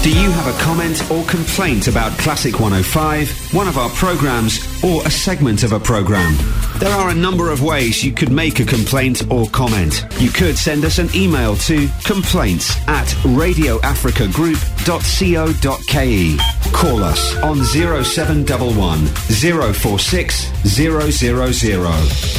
Do you have a comment or complaint about Classic 105, one of our programmes, or a segment of a programme? There are a number of ways you could make a complaint or comment. You could send us an email to complaints@radioafricagroup.co.ke. Call us on 0711 046 000.